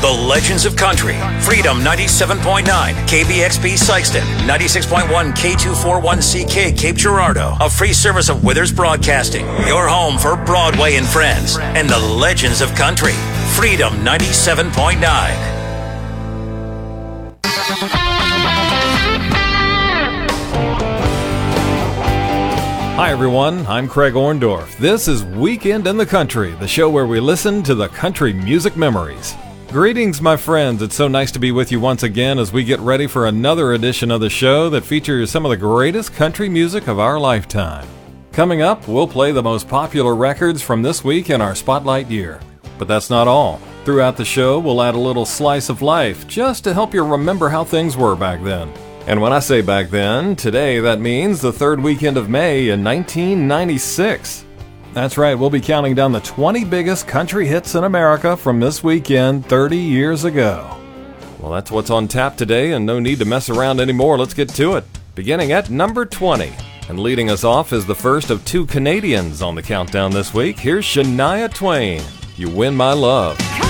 The Legends of Country. Freedom 97.9, KBXP Sikeston, 96.1 K241CK Cape Girardeau. A free service of Withers Broadcasting. Your home for Broadway and Friends. And the Legends of Country. Freedom 97.9. Hi everyone, I'm Craig Orndorff. This is Weekend in the Country, the show where we listen to the country music memories. Greetings, my friends. It's so nice to be with you once again as we get ready for another edition of the show that features some of the greatest country music of our lifetime. Coming up, we'll play the most popular records from this week in our Spotlight year. But that's not all. Throughout the show, we'll add a little slice of life just to help you remember how things were back then. And when I say back then, today that means the third weekend of May in 1996. That's right, we'll be counting down the 20 biggest country hits in America from this weekend 30 years ago. Well, that's what's on tap today, and no need to mess around anymore. Let's get to it. Beginning at number 20. And leading us off is the first of two Canadians on the countdown this week. Here's Shania Twain, You Win My Love.